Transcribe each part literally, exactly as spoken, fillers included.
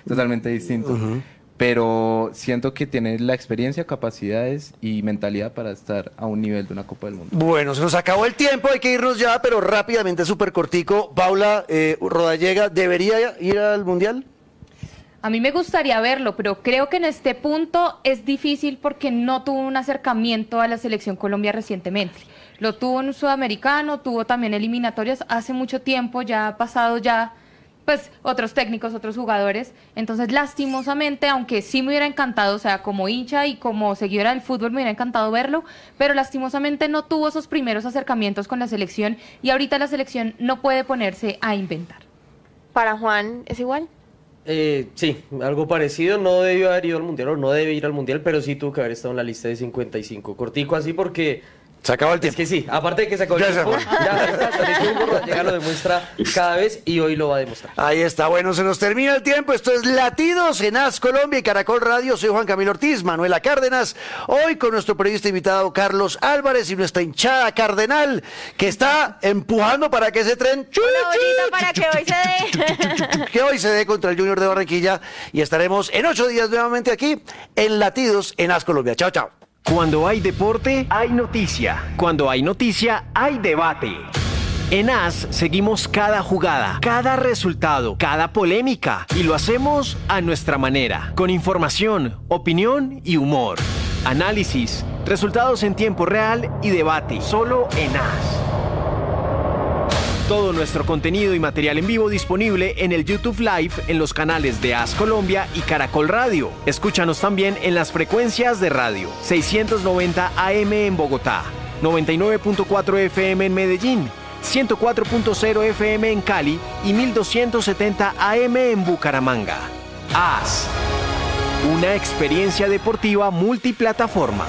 totalmente distinto. Uh-huh. Pero siento que tiene la experiencia, capacidades y mentalidad para estar a un nivel de una Copa del Mundo. Bueno, se nos acabó el tiempo, hay que irnos ya, pero rápidamente, súper cortico. Paula eh, Rodallega, ¿debería ir al Mundial? A mí me gustaría verlo, pero creo que en este punto es difícil porque no tuvo un acercamiento a la Selección Colombia recientemente. Lo tuvo en un sudamericano, tuvo también eliminatorias hace mucho tiempo, ya ha pasado ya... pues otros técnicos, otros jugadores, entonces lastimosamente, aunque sí me hubiera encantado, o sea, como hincha y como seguidora del fútbol me hubiera encantado verlo, pero lastimosamente no tuvo esos primeros acercamientos con la selección y ahorita la selección no puede ponerse a inventar. ¿Para Juan es igual? Eh, sí, algo parecido, no debió haber ido al Mundial o no debe ir al Mundial, pero sí tuvo que haber estado en la lista de cincuenta y cinco, cortico así porque... Se acabó el tiempo. Es que sí, aparte de que se acabó el tiempo, ya está, ya lo demuestra cada vez y hoy lo va a demostrar. Ahí está, bueno, se nos termina el tiempo. Esto es Latidos en A S Colombia y Caracol Radio. Soy Juan Camilo Ortiz, Manuela Cárdenas. Hoy con nuestro periodista invitado Carlos Álvarez y nuestra hinchada cardenal que está empujando para que ese tren... Una para que hoy se dé. Que hoy se dé contra el Junior de Barranquilla y estaremos en ocho días nuevamente aquí en Latidos en A S Colombia. Chao, chao. Cuando hay deporte, hay noticia. Cuando hay noticia, hay debate. En A S seguimos cada jugada, cada resultado, cada polémica y lo hacemos a nuestra manera, con información, opinión y humor. Análisis, resultados en tiempo real y debate, solo en A S. Todo nuestro contenido y material en vivo disponible en el YouTube Live en los canales de A S Colombia y Caracol Radio. Escúchanos también en las frecuencias de radio seiscientos noventa A M en Bogotá, noventa y nueve punto cuatro F M en Medellín, ciento cuatro punto cero F M en Cali y mil doscientos setenta A M en Bucaramanga. A S, una experiencia deportiva multiplataforma.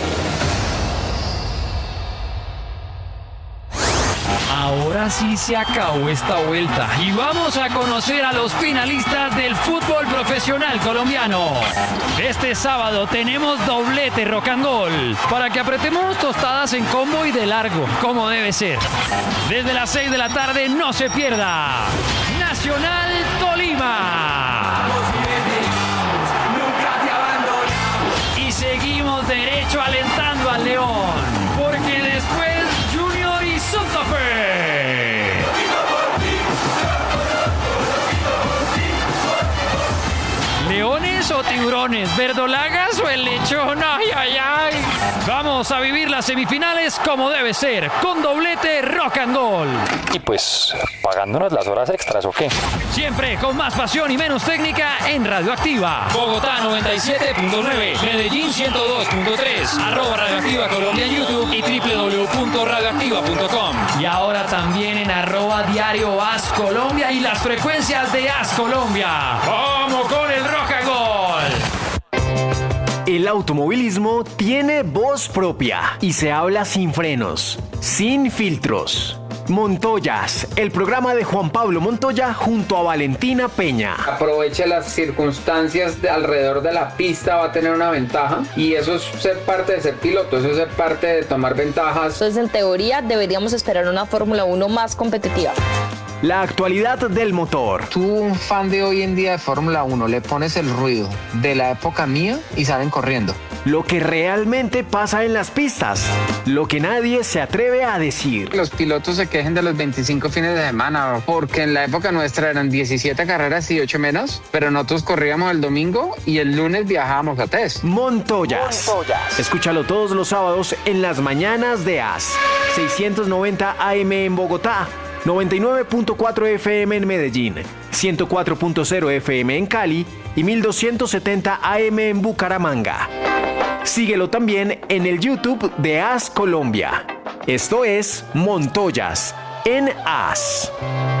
Ahora sí se acabó esta vuelta y vamos a conocer a los finalistas del fútbol profesional colombiano. Este sábado tenemos doblete rock and roll para que apretemos tostadas en combo y de largo, como debe ser. Desde las seis de la tarde no se pierda Nacional Tolima. Y seguimos derecho alentando al León, porque después Junior y Santa Fe. ¿Leones o tiburones? ¿Verdolagas o el lechón? ¡Ay, ay, ay! Vamos a vivir las semifinales como debe ser, con doblete rock and roll. Y pues, pagándonos las horas extras, ¿o qué? Siempre con más pasión y menos técnica en Radioactiva. Bogotá noventa y siete punto nueve, Medellín ciento dos punto tres, arroba Radioactiva Colombia en YouTube y doble u doble u doble u punto radioactiva punto com. Y ahora también en arroba diario A S Colombia y las frecuencias de A S Colombia. ¡Vamos con el rock and roll! El automovilismo tiene voz propia y se habla sin frenos, sin filtros. Montoyas, el programa de Juan Pablo Montoya junto a Valentina Peña. Aproveche las circunstancias de alrededor de la pista, va a tener una ventaja y eso es ser parte de ser piloto, eso es ser parte de tomar ventajas. Entonces, en teoría, deberíamos esperar una Fórmula uno más competitiva. La actualidad del motor. Tú, un fan de hoy en día de Fórmula uno, le pones el ruido de la época mía y salen corriendo. Lo que realmente pasa en las pistas, lo que nadie se atreve a decir. Los pilotos se quejen de los veinticinco fines de semana, porque en la época nuestra eran diecisiete carreras y ocho menos, pero nosotros corríamos el domingo y el lunes viajábamos a test. Montoyas. Montoyas. Escúchalo todos los sábados en las mañanas de A S. seiscientos noventa A M en Bogotá, noventa y nueve punto cuatro F M en Medellín, ciento cuatro punto cero F M en Cali y mil doscientos setenta A M en Bucaramanga. Síguelo también en el YouTube de A S Colombia. Esto es Montoyas en A S.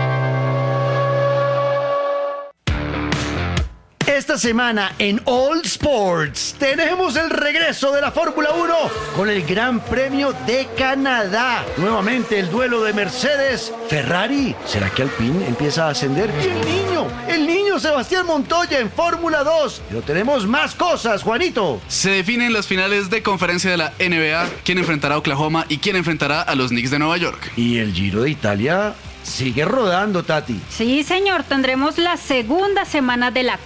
Esta semana en All Sports tenemos el regreso de la Fórmula uno con el Gran Premio de Canadá. Nuevamente el duelo de Mercedes, Ferrari. ¿Será que Alpine empieza a ascender? Y el niño, el niño Sebastián Montoya en Fórmula dos. Pero tenemos más cosas, Juanito. Se definen las finales de conferencia de la N B A, quién enfrentará a Oklahoma y quién enfrentará a los Knicks de Nueva York. Y el Giro de Italia sigue rodando, Tati. Sí, señor, tendremos la segunda semana de la